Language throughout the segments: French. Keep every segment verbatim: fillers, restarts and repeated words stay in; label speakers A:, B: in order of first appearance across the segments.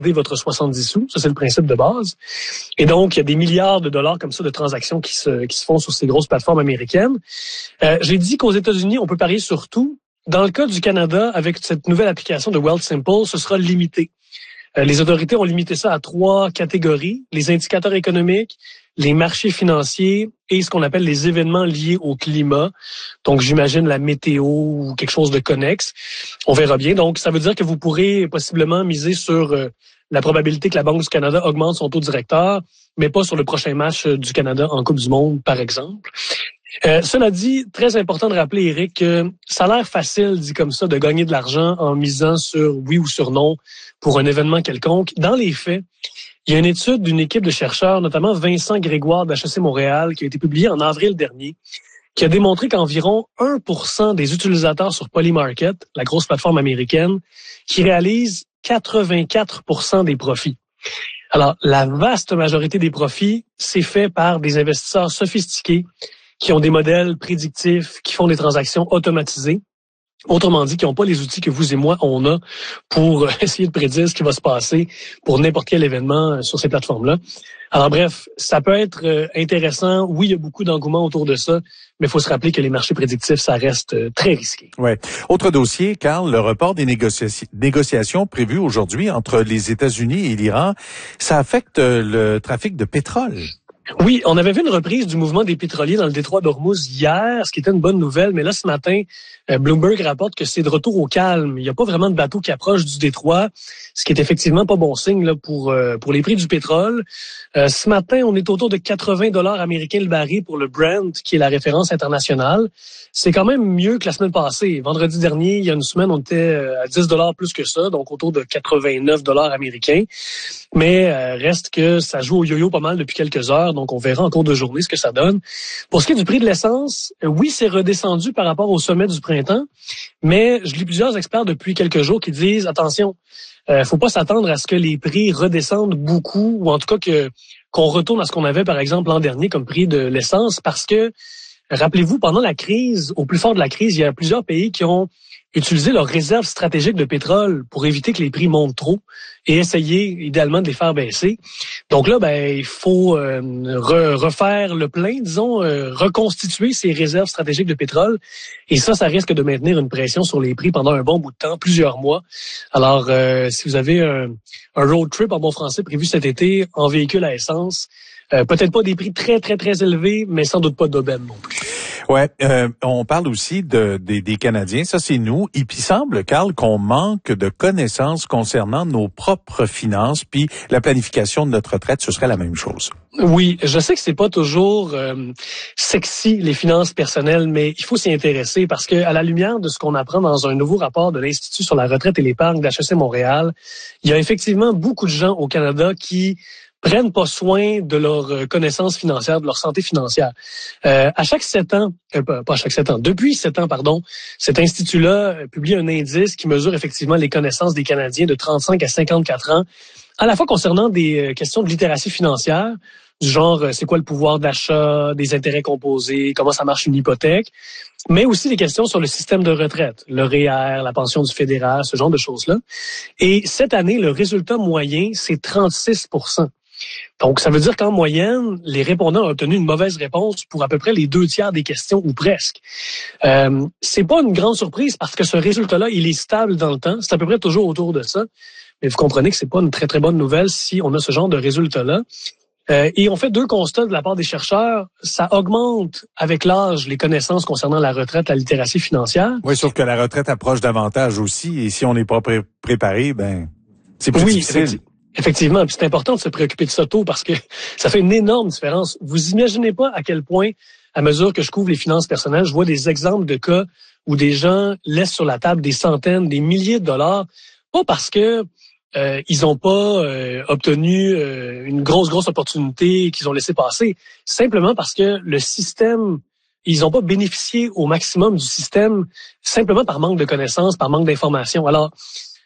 A: votre soixante-dix sous. Ça, c'est le principe de base. Et donc, il y a des milliards de dollars comme ça de transactions qui se, qui se font sur ces grosses plateformes américaines. Euh, j'ai dit qu'aux États-Unis, on peut parier sur tout. Dans le cas du Canada, avec cette nouvelle application de Wealthsimple, ce sera limité. Euh, les autorités ont limité ça à trois catégories: les indicateurs économiques, les marchés financiers et ce qu'on appelle les événements liés au climat. Donc, j'imagine la météo ou quelque chose de connexe. On verra bien. Donc, ça veut dire que vous pourrez possiblement miser sur euh, la probabilité que la Banque du Canada augmente son taux directeur, mais pas sur le prochain match du Canada en Coupe du Monde, par exemple. Euh, cela dit, très important de rappeler, Éric, que ça a l'air facile, dit comme ça, de gagner de l'argent en misant sur oui ou sur non pour un événement quelconque. Dans les faits, il y a une étude d'une équipe de chercheurs, notamment Vincent Grégoire d'H E C Montréal, qui a été publiée en avril dernier, qui a démontré qu'environ un pour cent des utilisateurs sur Polymarket, la grosse plateforme américaine, qui réalisent quatre-vingt-quatre pour cent des profits. Alors, la vaste majorité des profits, c'est fait par des investisseurs sophistiqués qui ont des modèles prédictifs, qui font des transactions automatisées. Autrement dit, qui n'ont pas les outils que vous et moi, on a pour essayer de prédire ce qui va se passer pour n'importe quel événement sur ces plateformes-là. Alors bref, ça peut être intéressant. Oui, il y a beaucoup d'engouement autour de ça, mais il faut se rappeler que les marchés prédictifs, ça reste très risqué.
B: Ouais. Autre dossier, Carl, le report des négocia- négociations prévues aujourd'hui entre les États-Unis et l'Iran, ça affecte le trafic de pétrole.
A: Oui, on avait vu une reprise du mouvement des pétroliers dans le détroit d'Ormuz hier, ce qui était une bonne nouvelle. Mais là, ce matin, Bloomberg rapporte que c'est de retour au calme. Il n'y a pas vraiment de bateaux qui approchent du détroit, ce qui est effectivement pas bon signe là, pour pour les prix du pétrole. Euh, ce matin, on est autour de quatre-vingts dollars américains le baril pour le Brent, qui est la référence internationale. C'est quand même mieux que la semaine passée. Vendredi dernier, il y a une semaine, on était à dix dollars plus que ça, donc autour de quatre-vingt-neuf dollars américains. Mais euh, reste que ça joue au yo-yo pas mal depuis quelques heures, donc on verra en cours de journée ce que ça donne. Pour ce qui est du prix de l'essence, oui, c'est redescendu par rapport au sommet du printemps, mais je lis plusieurs experts depuis quelques jours qui disent, attention, euh, faut pas s'attendre à ce que les prix redescendent beaucoup, ou en tout cas que qu'on retourne à ce qu'on avait, par exemple, l'an dernier comme prix de l'essence, parce que, rappelez-vous, pendant la crise, au plus fort de la crise, il y a plusieurs pays qui ont utilisé leurs réserves stratégiques de pétrole pour éviter que les prix montent trop et essayer idéalement de les faire baisser. Donc là, ben il faut euh, re, refaire le plein, disons, euh, reconstituer ces réserves stratégiques de pétrole. Et ça, ça risque de maintenir une pression sur les prix pendant un bon bout de temps, plusieurs mois. Alors, euh, si vous avez un, un road trip en bon français prévu cet été en véhicule à essence, euh, peut-être pas des prix très, très, très élevés, mais sans doute pas d'aubaine non plus.
B: Ouais, euh, on parle aussi de, des, des Canadiens, ça c'est nous. Et puis il semble, Carl, qu'on manque de connaissances concernant nos propres finances, puis la planification de notre retraite, ce serait la même chose.
A: Oui, je sais que c'est pas toujours euh, sexy les finances personnelles, mais il faut s'y intéresser parce que à la lumière de ce qu'on apprend dans un nouveau rapport de l'Institut sur la retraite et l'épargne d'H E C Montréal, il y a effectivement beaucoup de gens au Canada qui prennent pas soin de leur connaissance financière, de leur santé financière. Euh, à chaque sept ans, euh, pas, pas à chaque sept ans, depuis sept ans, pardon, cet institut-là publie un indice qui mesure effectivement les connaissances des Canadiens de trente-cinq à cinquante-quatre ans, à la fois concernant des questions de littératie financière, du genre c'est quoi le pouvoir d'achat, des intérêts composés, comment ça marche une hypothèque, mais aussi des questions sur le système de retraite, le R E E R, la pension du fédéral, ce genre de choses-là. Et cette année, le résultat moyen, c'est trente-six pour cent. Donc, ça veut dire qu'en moyenne, les répondants ont obtenu une mauvaise réponse pour à peu près les deux tiers des questions ou presque. Euh, c'est pas une grande surprise parce que ce résultat-là, il est stable dans le temps. C'est à peu près toujours autour de ça. Mais vous comprenez que c'est pas une très, très bonne nouvelle si on a ce genre de résultat-là. Euh, et on fait deux constats de la part des chercheurs. Ça augmente avec l'âge les connaissances concernant la retraite, la littératie financière.
B: Oui, sauf que la retraite approche davantage aussi. Et si on n'est pas pré- préparé, ben c'est plus
A: oui,
B: difficile.
A: Effectivement. Effectivement, puis c'est important de se préoccuper de ça tôt parce que ça fait une énorme différence. Vous imaginez pas à quel point, à mesure que je couvre les finances personnelles, je vois des exemples de cas où des gens laissent sur la table des centaines, des milliers de dollars, pas parce que euh, ils n'ont pas euh, obtenu euh, une grosse, grosse opportunité qu'ils ont laissé passer, simplement parce que le système, ils n'ont pas bénéficié au maximum du système simplement par manque de connaissances, par manque d'informations. Alors,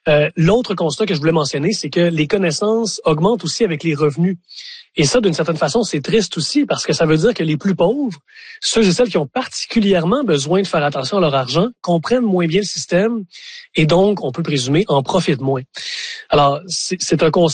A: Euh, l'autre constat que je voulais mentionner, c'est que les connaissances augmentent aussi avec les revenus. Et ça, d'une certaine façon, c'est triste aussi parce que ça veut dire que les plus pauvres, ceux et celles qui ont particulièrement besoin de faire attention à leur argent, comprennent moins bien le système et donc, on peut présumer, en profitent moins. Alors, c'est, c'est un concept